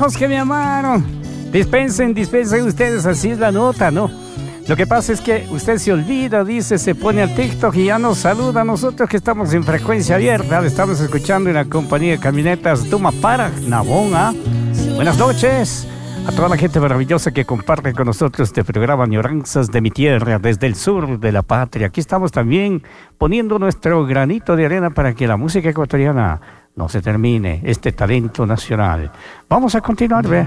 ojos que me amaron. Dispensen ustedes, así es la nota, ¿no? Lo que pasa es que usted se olvida, dice, se pone al TikTok y ya nos saluda a nosotros que estamos en frecuencia abierta. Le estamos escuchando en la compañía de camionetas Tumapara, Nabón, ¿ah? Buenas noches a toda la gente maravillosa que comparte con nosotros este programa Añoranzas de mi tierra, desde el sur de la patria. Aquí estamos también poniendo nuestro granito de arena para que la música ecuatoriana no se termine, este talento nacional. Vamos a continuar, ¿ve?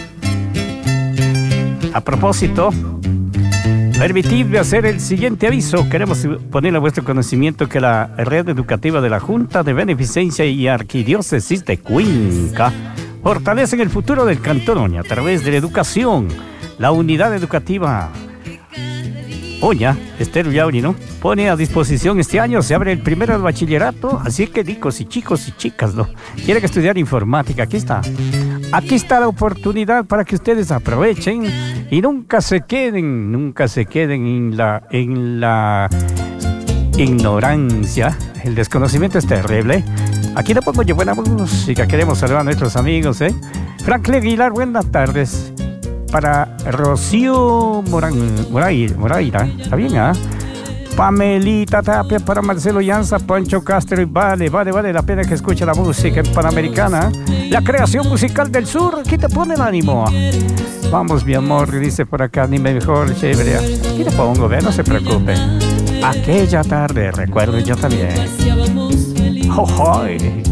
A propósito, permitidme hacer el siguiente aviso. Queremos poner a vuestro conocimiento que la red educativa de la Junta de Beneficencia y Arquidiócesis de Cuenca fortalecen el futuro del Cantón Oña a través de la educación. La unidad educativa Oña, Estero Yauri, ¿no? Pone a disposición este año, se abre el primero del bachillerato, así que chicos y chicas, ¿no? Quieren estudiar informática, aquí está la oportunidad para que ustedes aprovechen y nunca se queden en la ignorancia. El desconocimiento es terrible. Aquí le pongo yo buena música. Queremos saludar a nuestros amigos, Franklin Aguilar, buenas tardes. Para Rocío Moraira, ¿está bien, ah? Pamelita Tapia, para Marcelo Llanza, Pancho Castro y vale la pena que escuche la música panamericana. La creación musical del sur, aquí te pone el ánimo. Vamos, mi amor, dice por acá, ni mejor, chévere. Aquí te pongo, no se preocupe. Aquella tarde, recuerdo yo también. ¡Jojoy!